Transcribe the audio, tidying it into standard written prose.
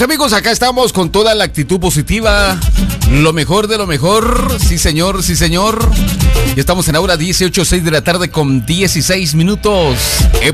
Pues amigos, acá estamos con toda la actitud positiva, lo mejor de lo mejor. Sí señor, sí señor. Ya estamos en hora 18:06 de la tarde con 16 minutos.